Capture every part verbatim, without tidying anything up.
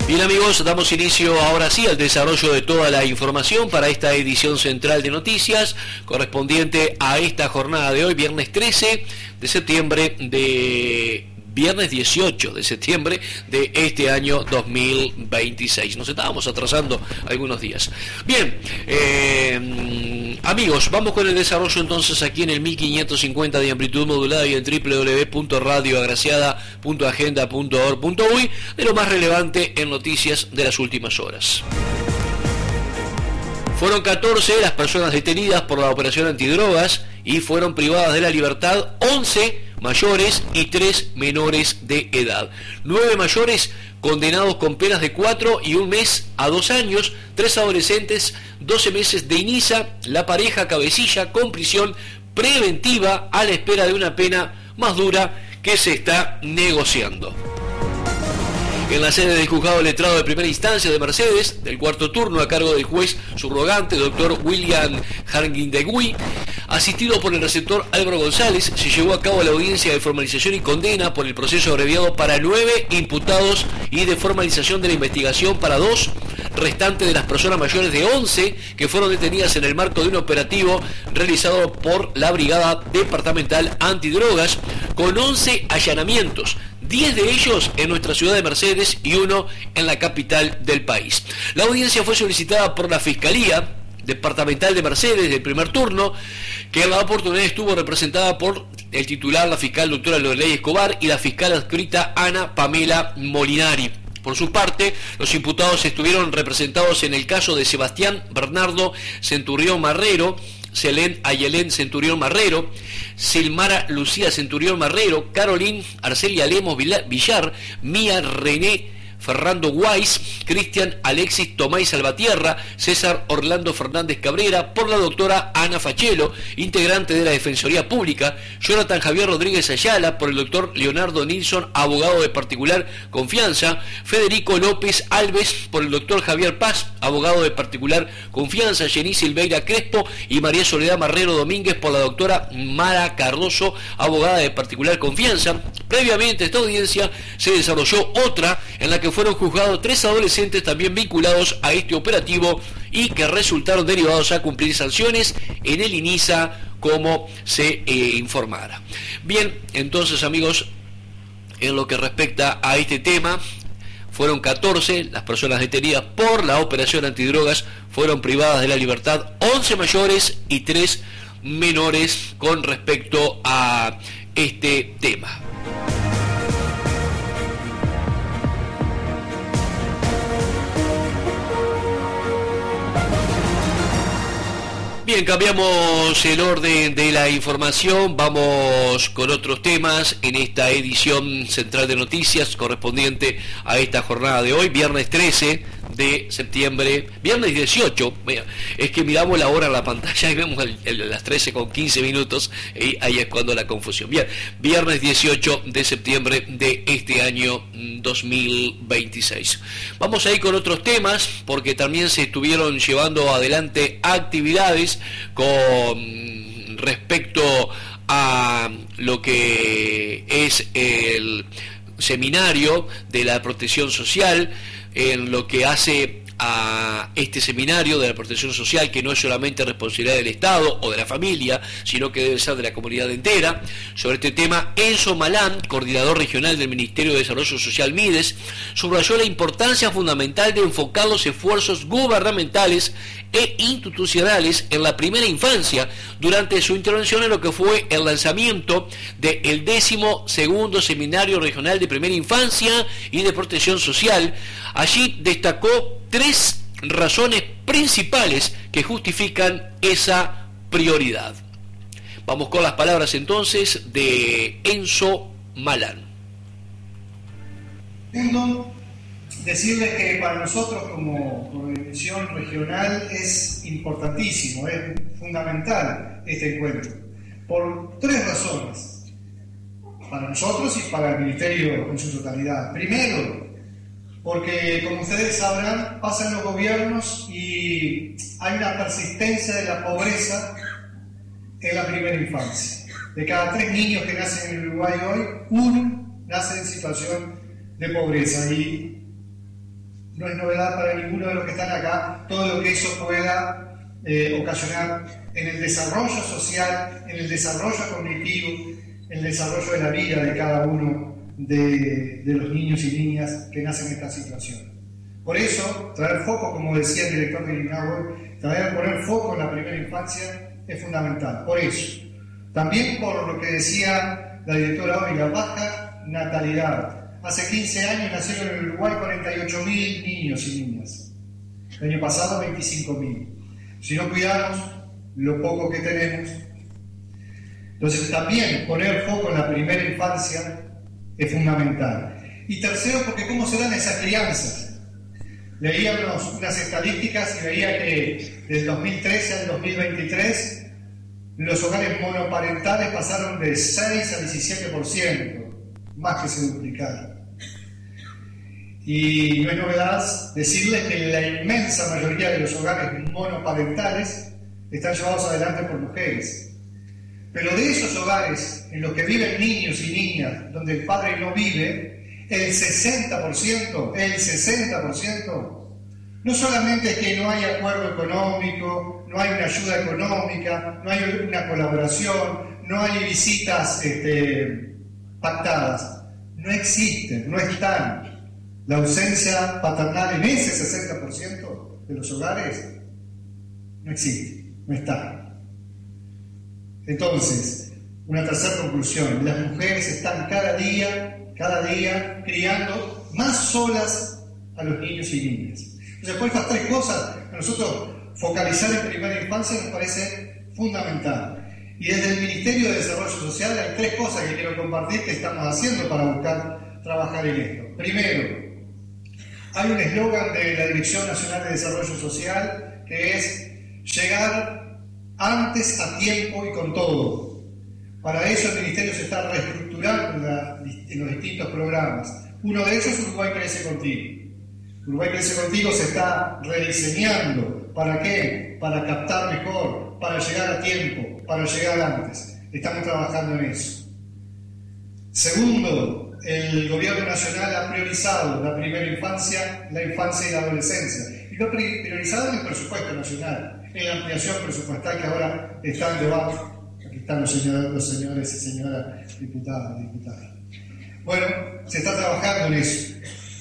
Bien amigos, damos inicio ahora sí al desarrollo de toda la información para esta edición central de noticias correspondiente a esta jornada de hoy, viernes trece de septiembre de... Viernes dieciocho de septiembre de este año dos mil veintiséis. Nos estábamos atrasando algunos días. Bien, eh, amigos, vamos con el desarrollo entonces aquí en el mil quinientos cincuenta de amplitud modulada y en doble u doble u doble u punto radio agraciada punto agenda punto org punto uy de lo más relevante en noticias de las últimas horas. Fueron catorce las personas detenidas por la operación antidrogas y fueron privadas de la libertad once mayores y tres menores de edad. nueve mayores condenados con penas de cuatro y un mes a dos años, tres adolescentes, doce meses de INISA, la pareja cabecilla con prisión preventiva a la espera de una pena más dura que se está negociando. En la sede del juzgado letrado de primera instancia de Mercedes, del cuarto turno a cargo del juez subrogante, doctor William Harguindegui, asistido por el receptor Álvaro González, se llevó a cabo la audiencia de formalización y condena por el proceso abreviado para nueve imputados y de formalización de la investigación para dos restantes de las personas mayores de once que fueron detenidas en el marco de un operativo realizado por la Brigada Departamental Antidrogas con once allanamientos, diez de ellos en nuestra ciudad de Mercedes y uno en la capital del país. La audiencia fue solicitada por la Fiscalía Departamental de Mercedes del primer turno, que en la oportunidad estuvo representada por el titular, la fiscal doctora Loreley Escobar, y la fiscal adscrita Ana Pamela Molinari. Por su parte, los imputados estuvieron representados en el caso de Sebastián Bernardo Centurión Marrero, Selén Ayelén Centurión Marrero, Silmara Lucía Centurión Marrero, Carolín Arcelia Lemos Villar, Mía René Fernando Guais, Cristian Alexis Tomás Salvatierra, César Orlando Fernández Cabrera, por la doctora Ana Fachelo, integrante de la Defensoría Pública, Jonathan Javier Rodríguez Ayala, por el doctor Leonardo Nilsson, abogado de particular confianza, Federico López Alves, por el doctor Javier Paz, abogado de particular confianza, Jenny Silveira Crespo y María Soledad Marrero Domínguez, por la doctora Mara Cardoso, abogada de particular confianza. Previamente a esta audiencia se desarrolló otra en la que fueron juzgados tres adolescentes también vinculados a este operativo y que resultaron derivados a cumplir sanciones en el INISA, como se eh, informara. Bien, entonces amigos, en lo que respecta a este tema, fueron catorce las personas detenidas por la operación antidrogas, fueron privadas de la libertad once mayores y tres menores con respecto a este tema. Bien, cambiamos el orden de la información, vamos con otros temas en esta edición central de noticias correspondiente a esta jornada de hoy, viernes trece de septiembre, viernes dieciocho, es que miramos la hora en la pantalla y vemos el, el, las trece con quince minutos y ahí es cuando la confusión. Bien, viernes dieciocho de septiembre de este año dos mil veintiséis. Vamos a ir con otros temas porque también se estuvieron llevando adelante actividades con respecto a lo que es el seminario de la protección social, en lo que hace a este seminario de la protección social, que no es solamente responsabilidad del Estado o de la familia, sino que debe ser de la comunidad entera. Sobre este tema, Enzo Malán, coordinador regional del Ministerio de Desarrollo Social Mides, subrayó la importancia fundamental de enfocar los esfuerzos gubernamentales e institucionales en la primera infancia durante su intervención en lo que fue el lanzamiento del décimo segundo Seminario Regional de Primera Infancia y de Protección Social. Allí destacó tres razones principales que justifican esa prioridad. Vamos con las palabras entonces de Enzo Malán. Uno, decirles que para nosotros como, como división regional es importantísimo, es fundamental este encuentro, por tres razones, para nosotros y para el Ministerio en su totalidad. Primero, porque como ustedes sabrán, pasan los gobiernos y hay una persistencia de la pobreza en la primera infancia. De cada tres niños que nacen en Uruguay hoy, uno nace en situación de pobreza. Y no es novedad para ninguno de los que están acá todo lo que eso pueda eh, ocasionar en el desarrollo social, en el desarrollo cognitivo, en el desarrollo de la vida de cada uno de, de los niños y niñas que nacen en esta situación. Por eso, traer foco, como decía el director de INAHUE, traer, poner foco en la primera infancia es fundamental. Por eso. También por lo que decía la directora hoy, la baja natalidad. Hace quince años nacieron en Uruguay cuarenta y ocho mil niños y niñas. El año pasado veinticinco mil. Si no cuidamos lo poco que tenemos. Entonces también poner foco en la primera infancia es fundamental. Y tercero, porque cómo se dan esas crianzas. Leía unos, unas estadísticas y veía que del dos mil trece al dos mil veintitrés los hogares monoparentales pasaron de seis a diecisiete por ciento, más que se duplicaron. Y no es novedad decirles que la inmensa mayoría de los hogares monoparentales están llevados adelante por mujeres. Pero de esos hogares en los que viven niños y niñas, donde el padre no vive, el sesenta por ciento, el sesenta por ciento, no solamente es que no hay acuerdo económico, no hay una ayuda económica, no hay una colaboración, no hay visitas este, pactadas, no existen, no están. La ausencia paternal en ese sesenta por ciento de los hogares no existe, no está. Entonces, una tercera conclusión, las mujeres están cada día cada día criando más solas a los niños y niñas. Entonces, por estas tres cosas, a nosotros focalizar en primera infancia nos parece fundamental. Y desde el Ministerio de Desarrollo Social hay tres cosas que quiero compartir que estamos haciendo para buscar trabajar en esto. Primero, hay un eslogan de la Dirección Nacional de Desarrollo Social que es llegar antes, a tiempo y con todo. Para eso el Ministerio se está reestructurando en, la, en los distintos programas. Uno de ellos es Uruguay Crece Contigo. Uruguay Crece Contigo se está rediseñando. ¿Para qué? Para captar mejor, para llegar a tiempo, para llegar antes. Estamos trabajando en eso. Segundo, el Gobierno Nacional ha priorizado la primera infancia, la infancia y la adolescencia. Y lo ha priorizado en el presupuesto nacional, en la ampliación presupuestal que ahora está en debate. Aquí están los señores, los señores y señoras diputadas y diputadas. Bueno, se está trabajando en eso.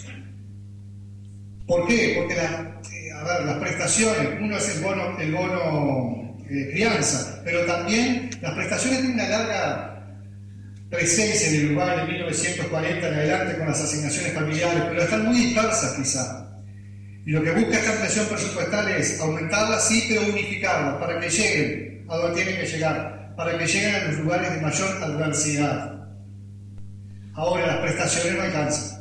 ¿Por qué? Porque la, eh, a ver, las prestaciones, uno es el bono, el bono eh, crianza, pero también las prestaciones tienen una larga presencia en Uruguay de mil novecientos cuarenta en adelante con las asignaciones familiares, pero están muy dispersas quizá. Y lo que busca esta ampliación presupuestal es aumentarlas, sí, pero unificarlas, para que lleguen a donde tienen que llegar, para que lleguen a los lugares de mayor adversidad. Ahora, las prestaciones no alcanzan.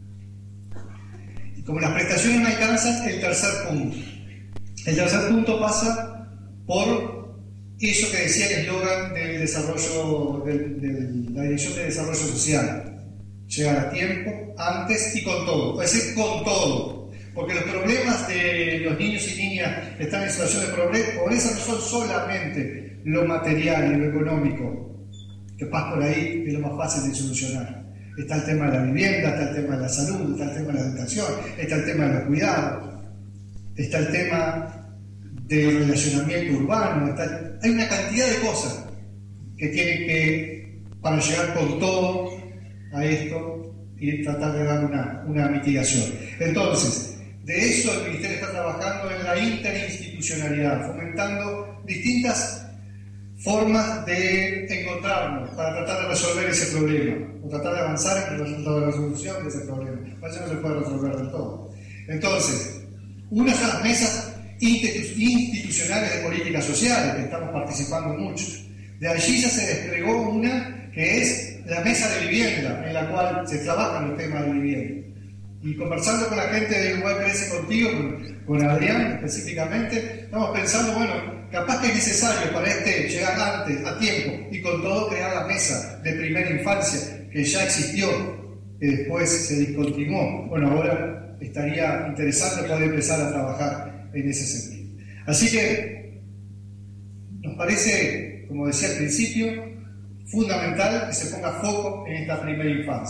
Y como las prestaciones no alcanzan, el tercer punto. El tercer punto pasa por eso que decía el eslogan del desarrollo, de, de la Dirección de Desarrollo Social. Llegar a tiempo, antes y con todo. Es decir, con todo. Porque los problemas de los niños y niñas que están en situación de pobreza no son solamente lo material y lo económico, que pasa por ahí es lo más fácil de solucionar. Está el tema de la vivienda, está el tema de la salud, está el tema de la educación, está el tema de los cuidados, está el tema del relacionamiento urbano, está, hay una cantidad de cosas que tienen que, para llegar con todo a esto y tratar de dar una, una mitigación. Entonces, de eso el Ministerio está trabajando en la interinstitucionalidad, fomentando distintas formas de encontrarnos para tratar de resolver ese problema, o tratar de avanzar en la resolución de ese problema. A veces no se puede resolver del todo. Entonces, una son las mesas institucionales de políticas sociales, que estamos participando mucho. De allí ya se desplegó una que es la mesa de vivienda, en la cual se trabajan los temas de vivienda. Y conversando con la gente de Uruguay Crece Contigo, con, con Adrián específicamente, estamos pensando, bueno, capaz que es necesario para este llegar antes, a tiempo, y con todo crear la mesa de primera infancia, que ya existió, que después se discontinuó. Bueno, ahora estaría interesante poder empezar a trabajar en ese sentido. Así que nos parece, como decía al principio, fundamental que se ponga foco en esta primera infancia.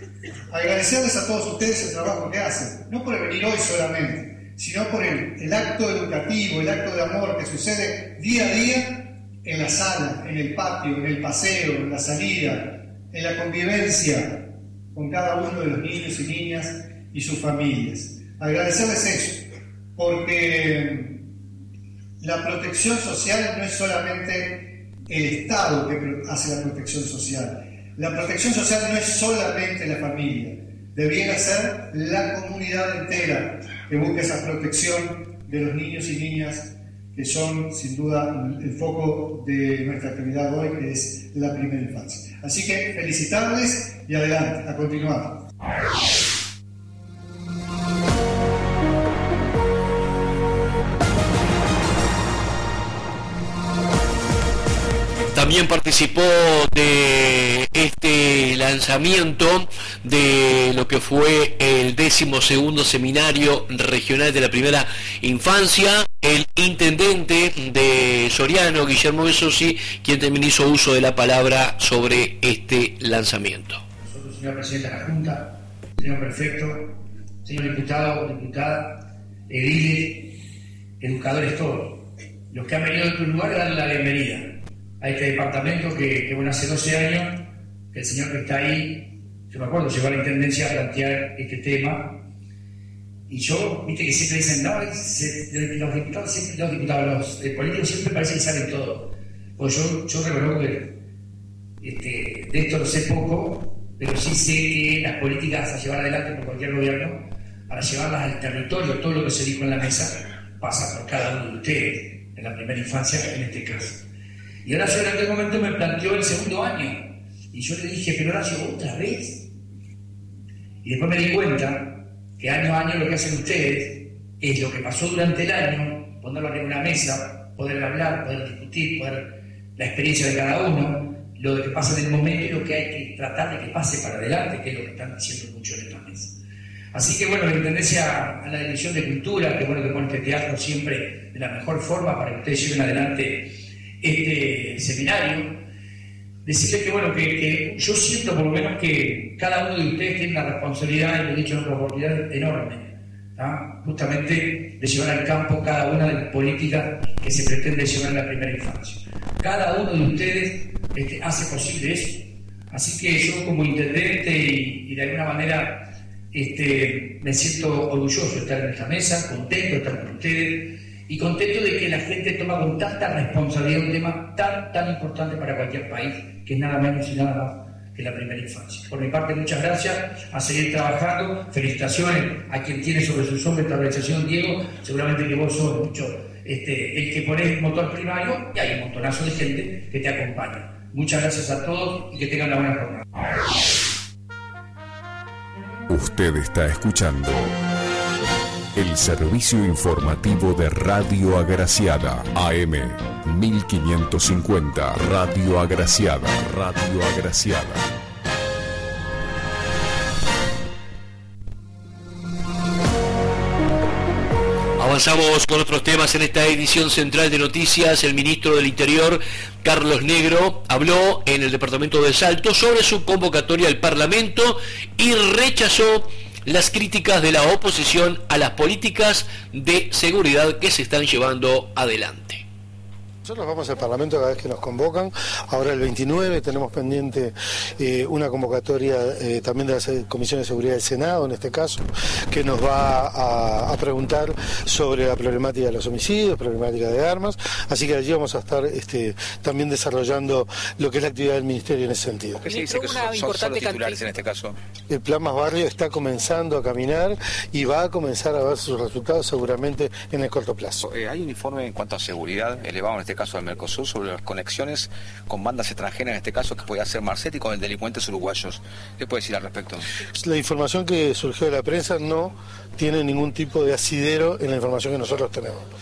agradecerles a todos ustedes el trabajo que hacen, no por venir hoy solamente, sino por el, el acto educativo, el acto de amor que sucede día a día en la sala, en el patio, en el paseo, en la salida, en la convivencia con cada uno de los niños y niñas y sus familias. Agradecerles eso, porque la protección social no es solamente el Estado que hace la protección social. La protección social no es solamente la familia. Debiera ser la comunidad entera que busque esa protección de los niños y niñas que son, sin duda, el foco de nuestra actividad hoy, que es la primera infancia. Así que felicitarles y adelante, a continuar. También participó de este lanzamiento de lo que fue el décimo segundo seminario regional de la primera infancia el intendente de Soriano, Guillermo Besosi, quien también hizo uso de la palabra sobre este lanzamiento. Nosotros, señor presidente de la Junta, señor prefecto, señor diputado, diputada, ediles, educadores todos, los que han venido de otro lugar a darle la bienvenida a este departamento que, que bueno, hace doce años que el señor que está ahí, yo me acuerdo, llegó a la intendencia a plantear este tema, y yo, viste que siempre dicen, no, se, los diputados, siempre, los diputados, los eh, políticos siempre parece que saben todo. Pues yo, yo reconozco que este, de esto no sé poco, pero sí sé que las políticas a llevar adelante por cualquier gobierno, para llevarlas al territorio, todo lo que se dijo en la mesa, pasa por cada uno de ustedes, en la primera infancia, en este caso. Y ahora yo en aquel momento me planteó el segundo año, y yo le dije, pero ahora llegó otra vez. Y después me di cuenta que año a año lo que hacen ustedes es lo que pasó durante el año, ponerlo en una mesa, poder hablar, poder discutir, poder la experiencia de cada uno, lo que pasa en el momento y lo que hay que tratar de que pase para adelante, que es lo que están diciendo mucho en esta mesa. Así que bueno, la intendencia a la Dirección de Cultura, que bueno que pone este teatro siempre de la mejor forma para que ustedes lleven adelante este seminario. Decirles que bueno, que, que yo siento por lo menos que cada uno de ustedes tiene una responsabilidad, y lo he dicho en otra oportunidad, enorme, ¿tá? Justamente de llevar al campo cada una de las políticas que se pretende llevar en la primera infancia. Cada uno de ustedes este, hace posible eso. Así que yo como intendente y, y de alguna manera este, me siento orgulloso de estar en esta mesa, contento de estar con ustedes, y contento de que la gente toma con tanta responsabilidad un tema tan, tan importante para cualquier país, que es nada menos y nada más que la primera infancia. Por mi parte, muchas gracias, a seguir trabajando, felicitaciones a quien tiene sobre sus hombros esta organización, Diego, seguramente que vos sos mucho este, el que ponés el motor primario, y hay un montonazo de gente que te acompaña. Muchas gracias a todos y que tengan una buena jornada. Usted está escuchando el servicio informativo de Radio Agraciada, A M mil quinientos cincuenta, Radio Agraciada, Radio Agraciada. Avanzamos con otros temas en esta edición central de noticias. El ministro del Interior, Carlos Negro, habló en el departamento de Salto sobre su convocatoria al Parlamento y rechazó las críticas de la oposición a las políticas de seguridad que se están llevando adelante. Nosotros vamos al Parlamento cada vez que nos convocan. Ahora el veintinueve tenemos pendiente eh, una convocatoria eh, también de la Comisión de Seguridad del Senado, en este caso, que nos va a, a preguntar sobre la problemática de los homicidios, problemática de armas. Así que allí vamos a estar este, también desarrollando lo que es la actividad del Ministerio en ese sentido. ¿Qué se dice que son, son solo titulares en este caso? El Plan Más Barrio está comenzando a caminar y va a comenzar a ver sus resultados seguramente en el corto plazo. Eh, hay un informe en cuanto a seguridad elevado en este caso del Mercosur sobre las conexiones con bandas extranjeras, en este caso que puede hacer Marcetti con delincuentes uruguayos. ¿Qué puede decir al respecto? La información que surgió de la prensa no tiene ningún tipo de asidero en la información que nosotros tenemos. ¿Qué?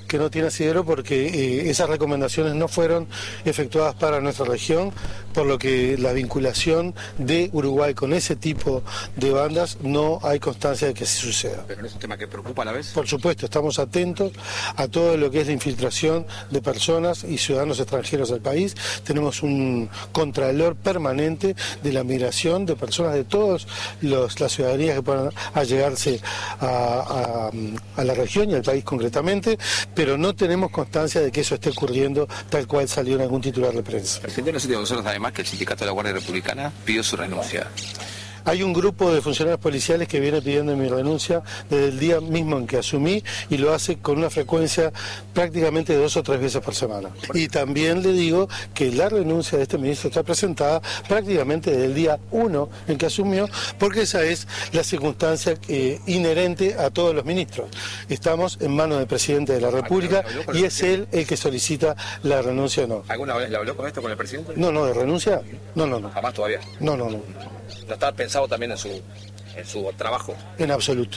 que no tiene asidero porque eh, esas recomendaciones no fueron efectuadas para nuestra región, por lo que la vinculación de Uruguay con ese tipo de bandas no hay constancia de que así suceda. ¿Pero no es un tema que preocupa a la vez? Por supuesto, estamos atentos a todo lo que es la infiltración de personas y ciudadanos extranjeros al país. Tenemos un contralor permanente de la migración de personas de todas las ciudadanías que puedan allegarse a, a, a la región y al país concretamente, pero no tenemos constancia de que eso esté ocurriendo tal cual salió en algún titular de prensa. Presidente, no sé si nosotros además que el sindicato de la Guardia Republicana pidió su renuncia. Hay un grupo de funcionarios policiales que viene pidiendo mi renuncia desde el día mismo en que asumí y lo hace con una frecuencia prácticamente de dos o tres veces por semana. Y también le digo que la renuncia de este ministro está presentada prácticamente desde el día uno en que asumió, porque esa es la circunstancia eh, inherente a todos los ministros. Estamos en manos del presidente de la República y es él el que solicita la renuncia o no. ¿Alguna vez le habló con esto con el presidente? No, no, de renuncia, no, no, no. ¿Jamás todavía? No, no, no. ¿No estaba pensado también en su, en su trabajo? En absoluto.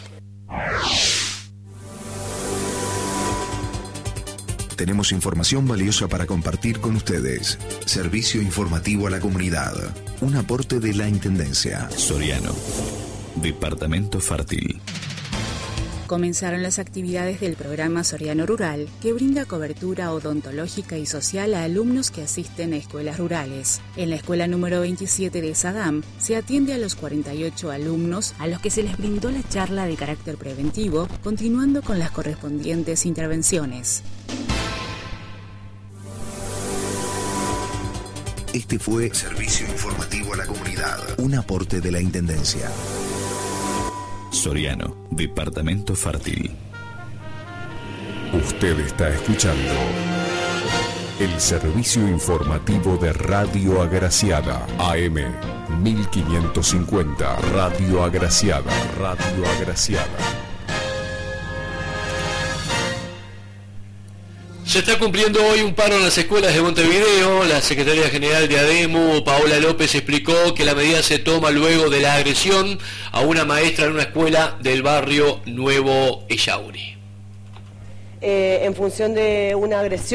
Tenemos información valiosa para compartir con ustedes. Servicio informativo a la comunidad. Un aporte de la Intendencia. Soriano. Departamento Fértil. Comenzaron las actividades del programa Soriano Rural, que brinda cobertura odontológica y social a alumnos que asisten a escuelas rurales. En la escuela número veintisiete de Sadam se atiende a los cuarenta y ocho alumnos a los que se les brindó la charla de carácter preventivo, continuando con las correspondientes intervenciones. Este fue Servicio Informativo a la Comunidad, un aporte de la Intendencia. Soriano, Departamento Fértil. Usted está escuchando el servicio informativo de Radio Agraciada, A M mil quinientos cincuenta, Radio Agraciada, Radio Agraciada. Se está cumpliendo hoy un paro en las escuelas de Montevideo. La secretaria general de ADEMU, Paola López, explicó que la medida se toma luego de la agresión a una maestra en una escuela del barrio Nuevo Ellauri. Eh, en función de una agresión